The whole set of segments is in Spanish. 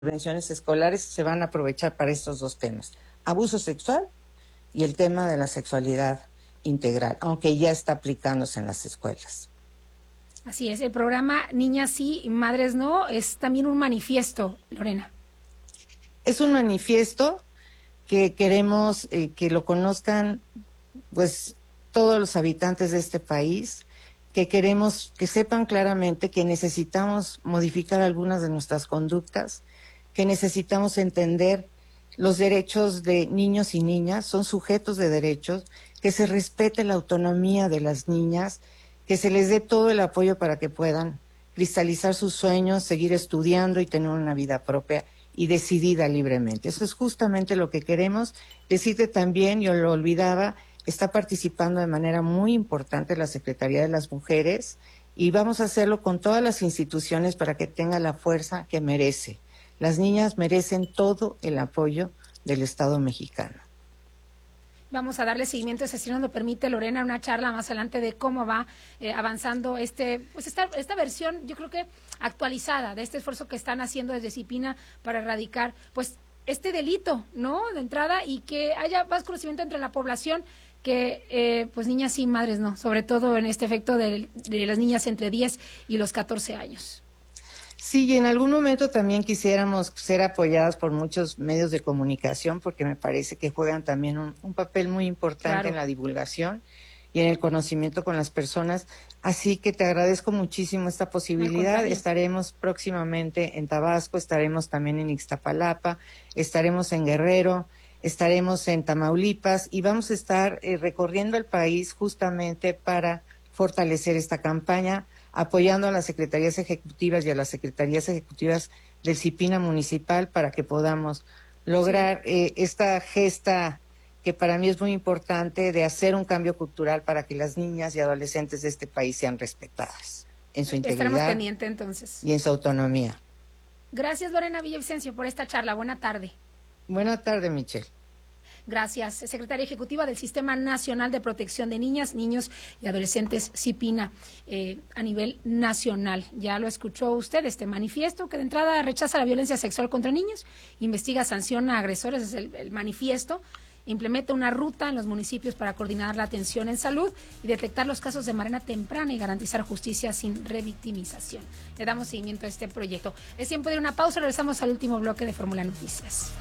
intervenciones escolares se van a aprovechar para estos dos temas: abuso sexual y el tema de la sexualidad integral, aunque ya está aplicándose en las escuelas. Así es, el programa Niñas Sí, Madres No es también un manifiesto, Lorena. Es un manifiesto que queremos que lo conozcan pues todos los habitantes de este país, que queremos que sepan claramente que necesitamos modificar algunas de nuestras conductas, que necesitamos entender los derechos de niños y niñas, son sujetos de derechos, que se respete la autonomía de las niñas, que se les dé todo el apoyo para que puedan cristalizar sus sueños, seguir estudiando y tener una vida propia y decidida libremente. Eso es justamente lo que queremos. Decirte también, yo lo olvidaba, está participando de manera muy importante la Secretaría de las Mujeres y vamos a hacerlo con todas las instituciones para que tenga la fuerza que merece. Las niñas merecen todo el apoyo del Estado mexicano. Vamos a darle seguimiento, si nos lo permite, Lorena, una charla más adelante de cómo va avanzando esta versión, yo creo que actualizada, de este esfuerzo que están haciendo desde CIPINA para erradicar pues este delito, ¿no?, de entrada, y que haya más conocimiento entre la población que pues niñas sí, madres no, sobre todo en este efecto de las niñas entre 10 y los 14 años. Sí, y en algún momento también quisiéramos ser apoyadas por muchos medios de comunicación, porque me parece que juegan también un papel muy importante en la divulgación y en el conocimiento con las personas. Así que te agradezco muchísimo esta posibilidad. Estaremos próximamente en Tabasco, estaremos también en Ixtapalapa, estaremos en Guerrero, estaremos en Tamaulipas y vamos a estar recorriendo el país justamente para fortalecer esta campaña, apoyando a las secretarías ejecutivas y a las secretarías ejecutivas del CIPINA municipal para que podamos lograr esta gesta que para mí es muy importante de hacer un cambio cultural para que las niñas y adolescentes de este país sean respetadas en su integridad. Estaremos pendientes entonces. Y en su autonomía. Gracias, Lorena Villavicencio, por esta charla. Buena tarde. Buena tarde, Michelle. Gracias, secretaria ejecutiva del Sistema Nacional de Protección de Niñas, Niños y Adolescentes, CIPINA, a nivel nacional. Ya lo escuchó usted, este manifiesto que de entrada rechaza la violencia sexual contra niños, investiga, sanciona a agresores, es el manifiesto, implementa una ruta en los municipios para coordinar la atención en salud y detectar los casos de manera temprana y garantizar justicia sin revictimización. Le damos seguimiento a este proyecto. Es tiempo de una pausa, regresamos al último bloque de Fórmula Noticias.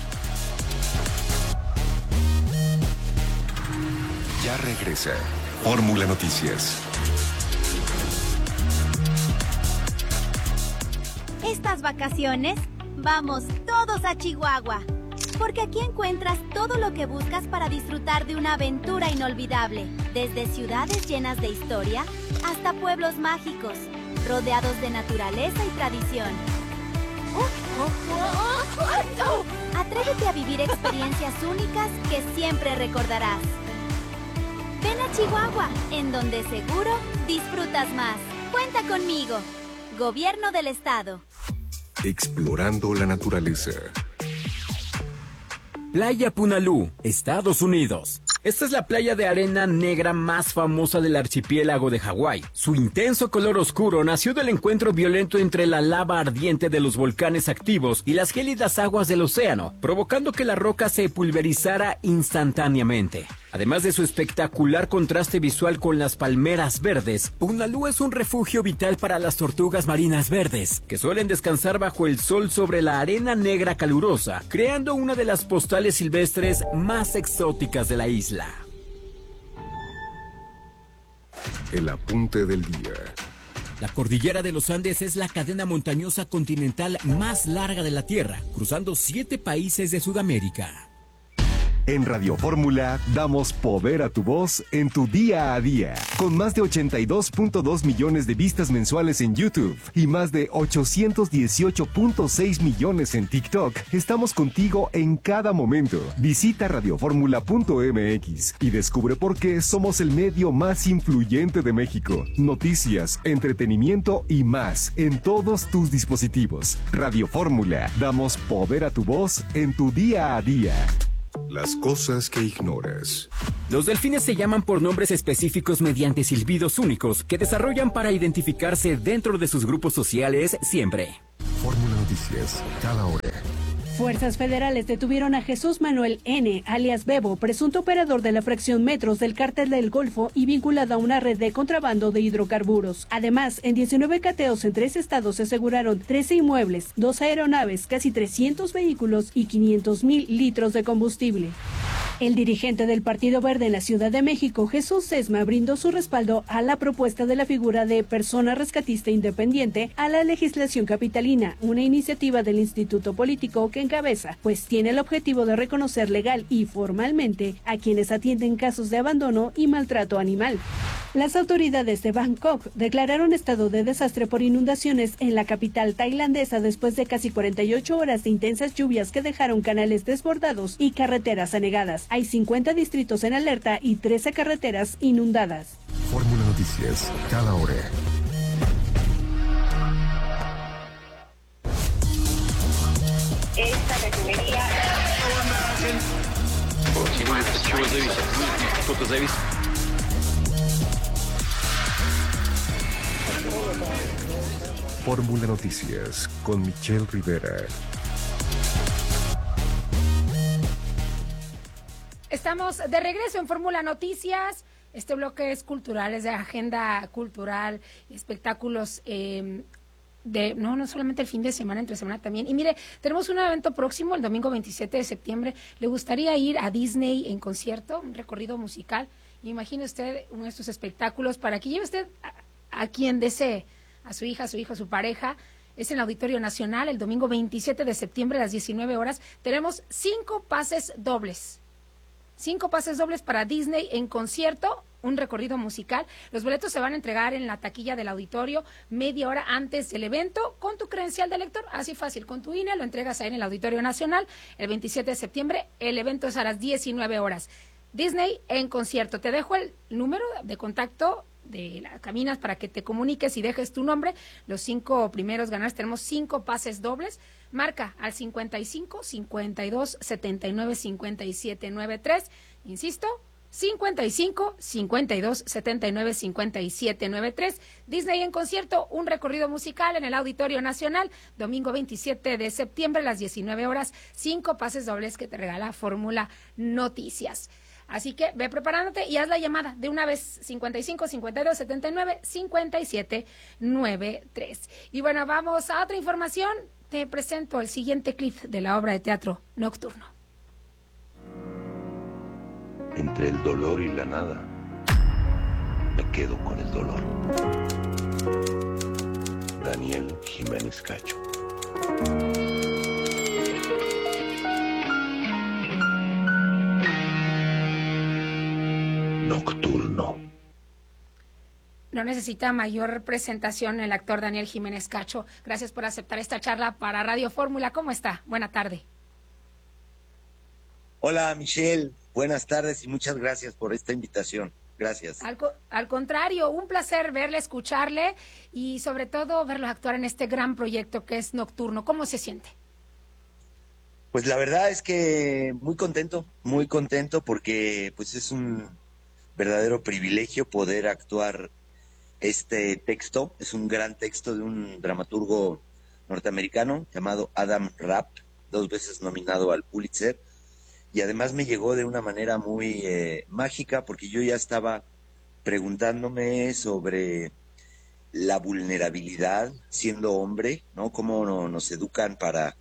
Ya regresa Fórmula Noticias. Estas vacaciones, vamos todos a Chihuahua, porque aquí encuentras todo lo que buscas para disfrutar de una aventura inolvidable, desde ciudades llenas de historia hasta pueblos mágicos, rodeados de naturaleza y tradición. Atrévete a vivir experiencias únicas que siempre recordarás. Ven a Chihuahua, en donde seguro disfrutas más. Cuenta conmigo. Gobierno del Estado. Explorando la naturaleza. Playa Punalú, Estados Unidos. Esta es la playa de arena negra más famosa del archipiélago de Hawái. Su intenso color oscuro nació del encuentro violento entre la lava ardiente de los volcanes activos y las gélidas aguas del océano, provocando que la roca se pulverizara instantáneamente. Además de su espectacular contraste visual con las palmeras verdes, Punalú es un refugio vital para las tortugas marinas verdes, que suelen descansar bajo el sol sobre la arena negra calurosa, creando una de las postales silvestres más exóticas de la isla. El apunte del día. La cordillera de los Andes es la cadena montañosa continental más larga de la Tierra, cruzando 7 países de Sudamérica. En Radio Fórmula damos poder a tu voz en tu día a día. Con más de 82.2 millones de vistas mensuales en YouTube y más de 818.6 millones en TikTok, estamos contigo en cada momento. Visita radioformula.mx y descubre por qué somos el medio más influyente de México. Noticias, entretenimiento y más en todos tus dispositivos. Radio Fórmula, damos poder a tu voz en tu día a día. Las cosas que ignoras. Los delfines se llaman por nombres específicos mediante silbidos únicos que desarrollan para identificarse dentro de sus grupos sociales siempre. Fórmula Noticias. Noticias, cada hora. Fuerzas federales detuvieron a Jesús Manuel N., alias Bebo, presunto operador de la fracción Metros del Cártel del Golfo y vinculado a una red de contrabando de hidrocarburos. Además, en 19 cateos en 3 estados se aseguraron 13 inmuebles, 2 aeronaves, casi 300 vehículos y 500,000 litros de combustible. El dirigente del Partido Verde en la Ciudad de México, Jesús Sesma, brindó su respaldo a la propuesta de la figura de persona rescatista independiente a la legislación capitalina, una iniciativa del Instituto Político que encabeza, pues tiene el objetivo de reconocer legal y formalmente a quienes atienden casos de abandono y maltrato animal. Las autoridades de Bangkok declararon estado de desastre por inundaciones en la capital tailandesa después de casi 48 horas de intensas lluvias que dejaron canales desbordados y carreteras anegadas. Hay 50 distritos en alerta y 13 carreteras inundadas. Fórmula Noticias, cada hora. Esta refinería... Fórmula Noticias con Michelle Rivera. Estamos de regreso en Fórmula Noticias. Este bloque es cultural, es de agenda cultural, espectáculos no solamente el fin de semana, entre semana también. Y mire, tenemos un evento próximo, el domingo 27 de septiembre. ¿Le gustaría ir a Disney en concierto, un recorrido musical? Imagine usted uno de estos espectáculos para que lleve usted a quien desee, a su hija, a su hijo, a su pareja. Es en el Auditorio Nacional, el domingo 27 de septiembre a las 19 horas. Tenemos 5 pases dobles. 5 pases dobles para Disney en concierto, un recorrido musical. Los boletos se van a entregar en la taquilla del auditorio media hora antes del evento con tu credencial de lector. Así fácil, con tu INE lo entregas ahí en el Auditorio Nacional el 27 de septiembre. El evento es a las 19 horas. Disney en concierto. Te dejo el número de contacto de la cabinas para que te comuniques y dejes tu nombre. Los 5 primeros ganadores, tenemos 5 pases dobles. Marca al 55 52 79 57 93. Insisto, 55 52 79 57 93. Disney en concierto, un recorrido musical en el Auditorio Nacional, domingo 27 de septiembre a las 19 horas. 5 pases dobles que te regala Fórmula Noticias. Así que ve preparándote y haz la llamada de una vez, 55 52 79 57 93. Y bueno, vamos a otra información. Te presento el siguiente clip de la obra de teatro Nocturno. Entre el dolor y la nada, me quedo con el dolor. Daniel Jiménez Cacho. Nocturno. No necesita mayor presentación el actor Daniel Jiménez Cacho. Gracias por aceptar esta charla para Radio Fórmula. ¿Cómo está? Buena tarde. Hola, Michelle. Buenas tardes y muchas gracias por esta invitación. Gracias. Al contrario, un placer verle, escucharle y sobre todo verlo actuar en este gran proyecto que es Nocturno. ¿Cómo se siente? Pues la verdad es que muy contento porque pues es un verdadero privilegio poder actuar este texto. Es un gran texto de un dramaturgo norteamericano llamado Adam Rapp, 2 veces nominado al Pulitzer, y además me llegó de una manera muy mágica porque yo ya estaba preguntándome sobre la vulnerabilidad siendo hombre, ¿no? Cómo nos educan para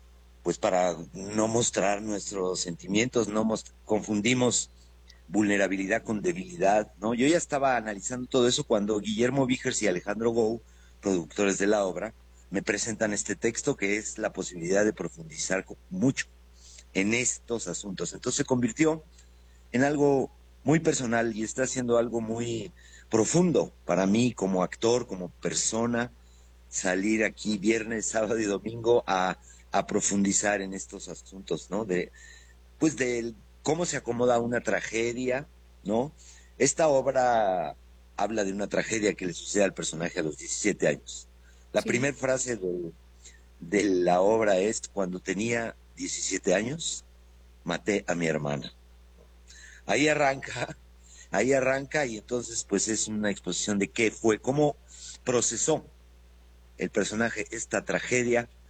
no mostrar nuestros sentimientos, confundimos vulnerabilidad con debilidad, ¿no? Yo ya estaba analizando todo eso cuando Guillermo Vigers y Alejandro Gou, productores de la obra, me presentan este texto que es la posibilidad de profundizar mucho en estos asuntos. Entonces se convirtió en algo muy personal y está siendo algo muy profundo para mí como actor, como persona, salir aquí viernes, sábado y domingo a profundizar en estos asuntos, ¿no? De cómo se acomoda una tragedia, ¿no? Esta obra habla de una tragedia que le sucede al personaje a los 17 años. La primera frase de la obra es: cuando tenía 17 años, maté a mi hermana. Ahí arranca y entonces pues es una exposición de qué fue, cómo procesó el personaje esta tragedia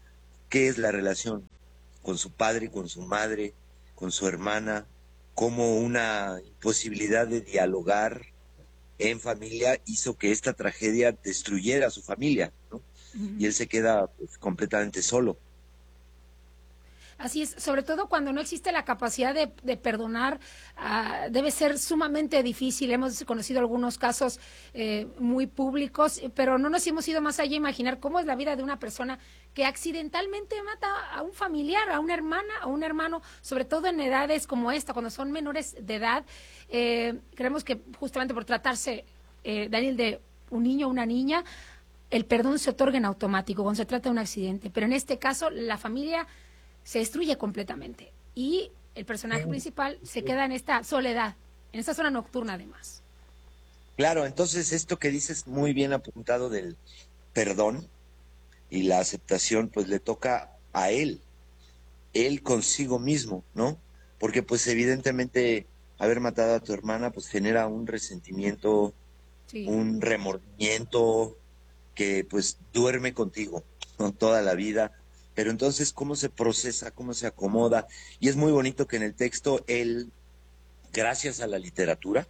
qué es la relación con su padre, con su madre, con su hermana, como una imposibilidad de dialogar en familia hizo que esta tragedia destruyera a su familia, ¿no? Y él se queda pues, completamente solo. Así es, sobre todo cuando no existe la capacidad de perdonar, debe ser sumamente difícil. Hemos conocido algunos casos muy públicos, pero no nos hemos ido más allá a imaginar cómo es la vida de una persona que accidentalmente mata a un familiar, a una hermana, a un hermano, sobre todo en edades como esta, cuando son menores de edad. Creemos que justamente por tratarse, Daniel, de un niño o una niña, el perdón se otorga en automático cuando se trata de un accidente, pero en este caso la familia se destruye completamente y el personaje principal se queda en esta soledad, en esta zona nocturna además. Claro, entonces esto que dices muy bien apuntado del perdón y la aceptación, pues le toca a él consigo mismo, ¿no? Porque pues evidentemente haber matado a tu hermana pues genera un resentimiento, sí, un remordimiento que pues duerme contigo, ¿no? Toda la vida. Pero entonces, ¿cómo se procesa? ¿Cómo se acomoda? Y es muy bonito que en el texto él, gracias a la literatura,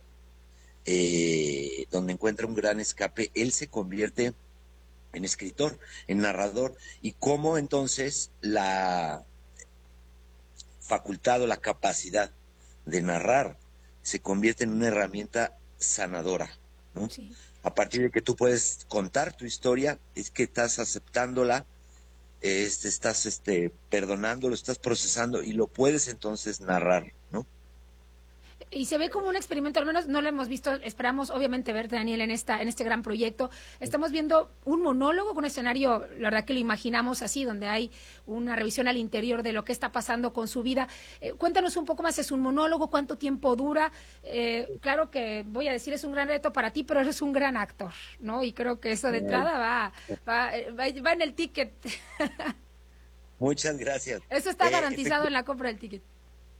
donde encuentra un gran escape, él se convierte en escritor, en narrador. Y cómo entonces la facultad o la capacidad de narrar se convierte en una herramienta sanadora, ¿no? Sí. A partir de que tú puedes contar tu historia, es que estás aceptándola, estás perdonándolo, estás procesando y lo puedes entonces narrar, ¿no? Y se ve como un experimento, al menos no lo hemos visto, esperamos obviamente ver, Daniel, en este gran proyecto. Estamos viendo un monólogo con un escenario, la verdad que lo imaginamos así, donde hay una revisión al interior de lo que está pasando con su vida. Cuéntanos un poco más, ¿es un monólogo? ¿Cuánto tiempo dura? Claro que voy a decir, es un gran reto para ti, pero eres un gran actor, ¿no? Y creo que eso de entrada va en el ticket. Muchas gracias. Eso está garantizado en la compra del ticket.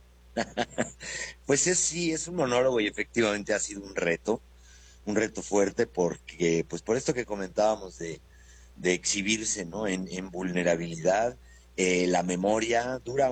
Pues sí, es un monólogo y efectivamente ha sido un reto fuerte porque, pues por esto que comentábamos de exhibirse, ¿no? En vulnerabilidad, la memoria dura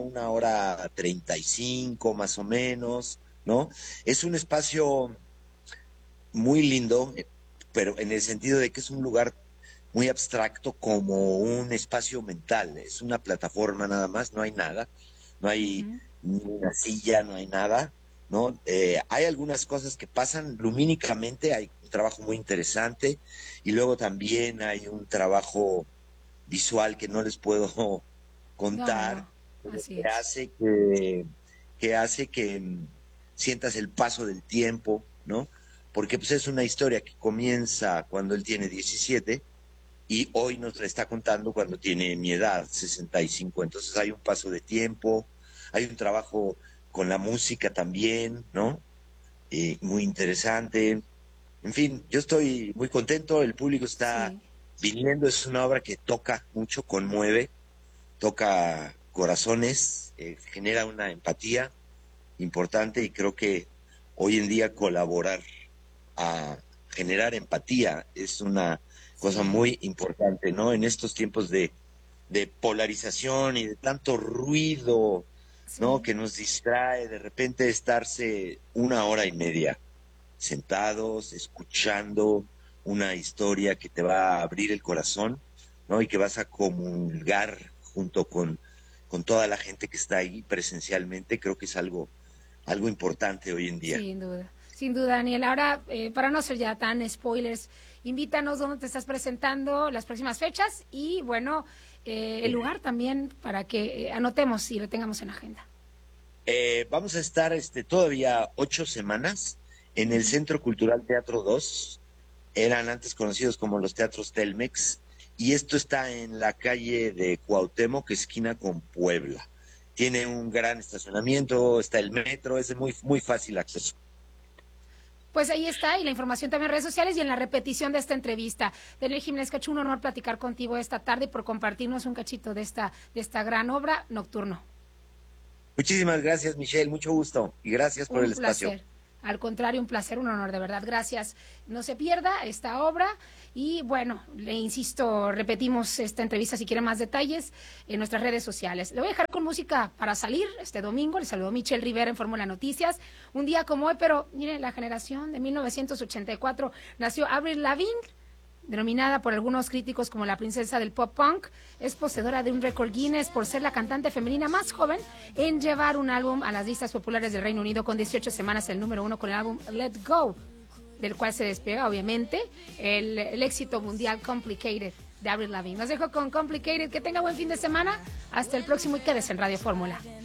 1:35 más o menos, ¿no? Es un espacio muy lindo, pero en el sentido de que es un lugar muy abstracto como un espacio mental, es una plataforma nada más, no hay nada, no hay ni una silla, no hay nada, ¿no? Hay algunas cosas que pasan lumínicamente, hay un trabajo muy interesante y luego también hay un trabajo visual que no les puedo contar, que hace que sientas el paso del tiempo, ¿no? Porque pues es una historia que comienza cuando él tiene 17 y hoy nos la está contando cuando tiene mi edad, 65, entonces hay un paso de tiempo. Hay un trabajo con la música también, ¿no? Muy interesante. En fin, yo estoy muy contento, el público está viniendo, es una obra que toca mucho, conmueve, toca corazones, genera una empatía importante y creo que hoy en día colaborar a generar empatía es una cosa muy importante, ¿no? En estos tiempos de polarización y de tanto ruido, ¿no? Que nos distrae de repente estarse 1:30 sentados, escuchando una historia que te va a abrir el corazón, ¿no? Y que vas a comulgar junto con toda la gente que está ahí presencialmente, creo que es algo importante hoy en día. Sin duda, Daniel. Ahora, para no ser ya tan spoilers, invítanos dónde te estás presentando, las próximas fechas y, bueno, el lugar también para que anotemos y lo tengamos en agenda. Vamos a estar todavía 8 semanas en el Centro Cultural Teatro 2, eran antes conocidos como los Teatros Telmex, y esto está en la calle de Cuauhtémoc, esquina con Puebla. Tiene un gran estacionamiento, está el metro, es de muy, muy fácil acceso. Pues ahí está, y la información también en redes sociales y en la repetición de esta entrevista. Daniel Giménez Cacho, un honor platicar contigo esta tarde y por compartirnos un cachito de esta gran obra, Nocturno. Muchísimas gracias, Michelle, mucho gusto y gracias por el espacio. Un placer. Al contrario, un placer, un honor, de verdad. Gracias. No se pierda esta obra. Y bueno, le insisto, repetimos esta entrevista si quiere más detalles en nuestras redes sociales. Le voy a dejar con música para salir este domingo. Le saludó Michelle Rivera en Fórmula Noticias. Un día como hoy, pero miren, la generación de 1984 nació Avril Lavigne, denominada por algunos críticos como la princesa del pop punk. Es poseedora de un récord Guinness por ser la cantante femenina más joven en llevar un álbum a las listas populares del Reino Unido, con 18 semanas el número 1 con el álbum Let Go, del cual se despega obviamente el éxito mundial Complicated de Avril Lavigne. Nos dejo con Complicated. Que tenga buen fin de semana. Hasta el próximo y quédese en Radio Fórmula.